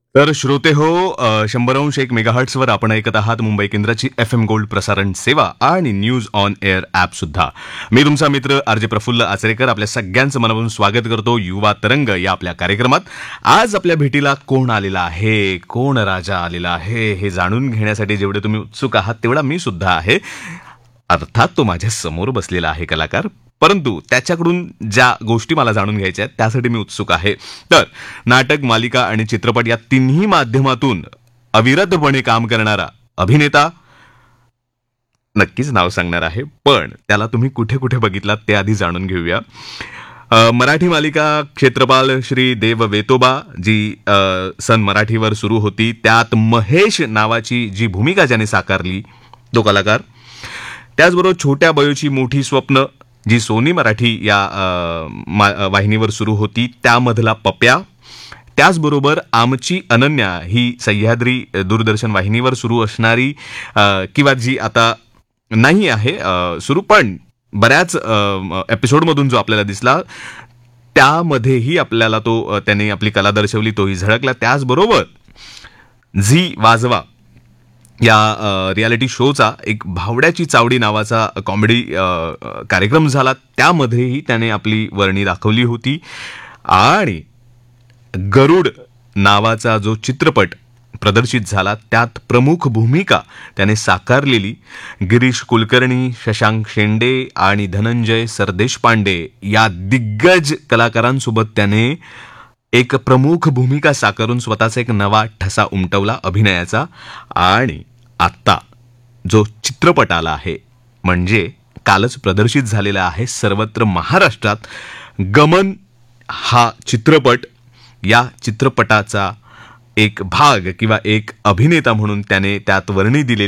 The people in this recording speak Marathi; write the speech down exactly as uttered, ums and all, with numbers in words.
तर श्रोते हो, अ, शंभर अंश एक मेगाहर्ट्सवर आपण ऐकत आहात मुंबई केंद्राची एफ एम गोल्ड प्रसारण सेवा आणि न्यूज ऑन एअर ॲप सुद्धा. मी तुमचा मित्र आर जे प्रफुल्ल आचरेकर आपल्या सगळ्यांचं मनापासून स्वागत करतो युवा तरंग या आपल्या कार्यक्रमात. आज आपल्या भेटीला कोण आलेला आहे, कोण राजा आलेला आहे हे जाणून घेण्यासाठी जेवढे तुम्ही उत्सुक आहात तेवढा मी सुद्धा आहे. अर्थात तो माझ्या समोर बसलेला आहे कलाकार, परंतु त्याच्याकडून ज्या गोष्टी मला जाणून घ्यायच्या आहेत त्यासाठी मी उत्सुक आहे. तर नाटक, मालिका आणि चित्रपट या तिन्ही माध्यमातून अविरतपणे काम करणारा अभिनेता नक्कीच नाव सांगणार आहे, पण त्याला तुम्ही कुठे कुठे बघितलात ते आधी जाणून घेऊया. अ, मराठी मालिका क्षेत्रपाल श्री देव वेतोबा जी अ, सन मराठीवर सुरू होती, त्यात महेश नावाची जी भूमिका ज्याने साकारली तो कलाकार. त्याचबरोबर छोट्या बयोची मोठी स्वप्न जी सोनी मराठी या अ, मा- वाहिनीवर सुरू होती त्यामधला पप्या. त्याचबरोबर आमची अनन्या ही सह्याद्री दूरदर्शन वाहिनीवर सुरू असणारी अ, किंवा जी आता नाही आहे अ, सुरू, पण बऱ्याच एपिसोडमधून जो आपल्याला दिसला त्यामध्येही आपल्याला तो अ, त्याने आपली कला दर्शवली, तोही झळकला. त्याचबरोबर झी वाजवा या अ, रियालिटी शोचा एक भावड्याची चावडी नावाचा कॉमेडी अ, अ, कार्यक्रम झाला, त्यामध्येही त्याने आपली वर्णी दाखवली होती. आणि गरुड नावाचा जो चित्रपट प्रदर्शित झाला त्यात प्रमुख भूमिका त्याने साकारलेली गिरीश कुलकर्णी, शशांक शेंडे आणि धनंजय सरदेशपांडे या दिग्गज कलाकारांसोबत त्याने एक प्रमुख भूमिका साकारून स्वतःचा एक नवा ठसा उमटवला अभिनयाचा. आणि आत्ता जो चित्रपट आला आहे म्हणजे कालच प्रदर्शित झालेला आहे सर्वत्र महाराष्ट्रात, गमन हा चित्रपट, या चित्रपटाचा एक भाग किंवा एक अभिनेता म्हणून त्याने त्यात वर्णी दिलेली